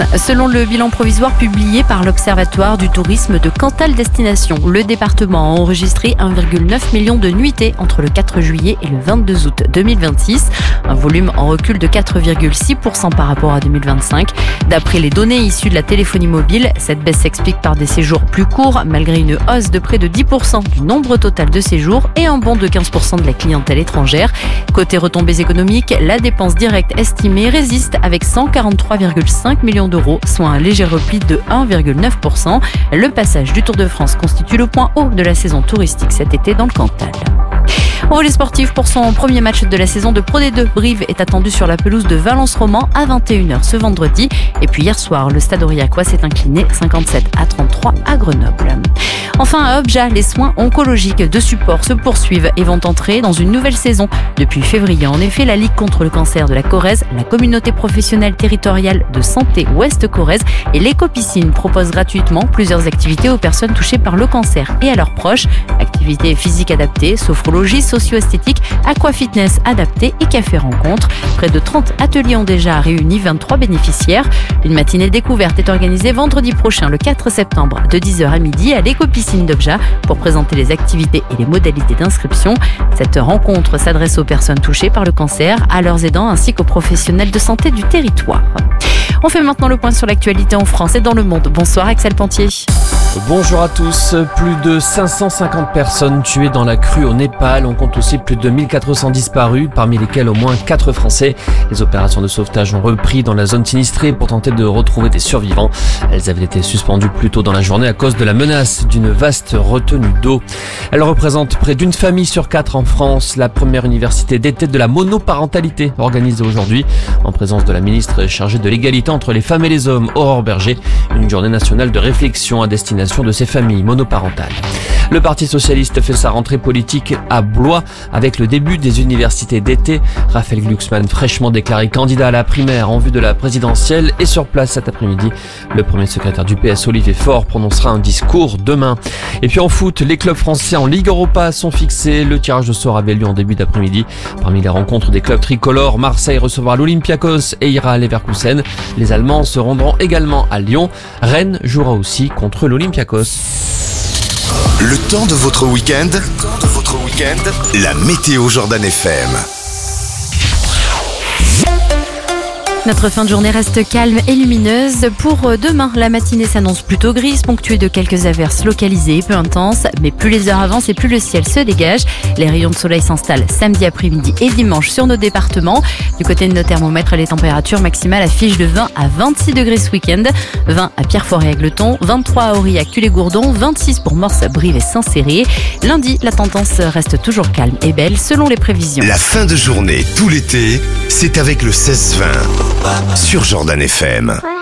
Selon le bilan provisoire publié par l'Observatoire du tourisme de Cantal Destination, le département a enregistré 1,9 million de nuitées entre le 4 juillet et le 22 août 2026. Un volume en recul de 4,6% par rapport à 2025. D'après les données issues de la téléphonie mobile, cette baisse s'explique par des séjours plus courts, malgré une hausse de près de 10% du nombre total de séjours et un bond de 15% de la clientèle étrangère. Côté retombées économiques, la dépense directe estimée résiste avec 143,5 millions d'euros, soit un léger repli de 1,9%. Le passage du Tour de France constitue le point haut de la saison touristique cet été dans le Cantal. Au volley sportif, pour son premier match de la saison de Pro D2, Brive est attendu sur la pelouse de Valence-Roman à 21h ce vendredi. Et puis hier soir, le Stade Aurillacois s'est incliné 57-33 à Grenoble. Enfin, à Obja, les soins oncologiques de support se poursuivent et vont entrer dans une nouvelle saison. Depuis février, en effet, la Ligue contre le cancer de la Corrèze, la communauté professionnelle territoriale de santé Ouest-Corrèze et l'éco-piscine proposent gratuitement plusieurs activités aux personnes touchées par le cancer et à leurs proches. Activités physiques adaptées, sophrologie, socio-esthétique, aquafitness adapté et café-rencontre. Près de 30 ateliers ont déjà réuni 23 bénéficiaires. Une matinée découverte est organisée vendredi prochain, le 4 septembre, de 10h à midi à l'éco-piscine d'Obja pour présenter les activités et les modalités d'inscription. Cette rencontre s'adresse aux personnes touchées par le cancer, à leurs aidants ainsi qu'aux professionnels de santé du territoire. On fait maintenant le point sur l'actualité en France et dans le monde. Bonsoir Axel Pantier. Bonjour à tous. Plus de 550 personnes tuées dans la crue au Népal. On compte aussi plus de 1400 disparus, parmi lesquels au moins 4 Français. Les opérations de sauvetage ont repris dans la zone sinistrée pour tenter de retrouver des survivants. Elles avaient été suspendues plus tôt dans la journée à cause de la menace d'une vaste retenue d'eau. Elle représente près d'une famille sur 4 en France. La première université d'été de la monoparentalité organisée aujourd'hui en présence de la ministre chargée de l'égalité entre les femmes et les hommes, Aurore Berger. Une journée nationale de réflexion à destination de ces familles monoparentales. Le Parti socialiste fait sa rentrée politique à Blois avec le début des universités d'été. Raphaël Glucksmann, fraîchement déclaré candidat à la primaire en vue de la présidentielle, est sur place cet après-midi. Le premier secrétaire du PS, Olivier Faure, prononcera un discours demain. Et puis en foot, les clubs français en Ligue Europa sont fixés. Le tirage au sort avait lieu en début d'après-midi. Parmi les rencontres des clubs tricolores, Marseille recevra l'Olympiakos et ira à Leverkusen. Les Allemands se rendront également à Lyon. Rennes jouera aussi contre l'Olympiakos. Le temps de votre week-end, la météo Jordan FM. Notre fin de journée reste calme et lumineuse. Pour demain, la matinée s'annonce plutôt grise, ponctuée de quelques averses localisées, peu intenses. Mais plus les heures avancent et plus le ciel se dégage. Les rayons de soleil s'installent samedi après-midi et dimanche sur nos départements. Du côté de nos thermomètres, les températures maximales affichent de 20 à 26 degrés ce week-end. 20 à Pierrefonds-et-Agleton, 23 à Aurillac, Tulle-et-Gourdon, 26 pour Morse, Brive et Saint-Céré. Lundi, la tendance reste toujours calme et belle selon les prévisions. La fin de journée tout l'été, c'est avec le 16-20 sur Jordan FM.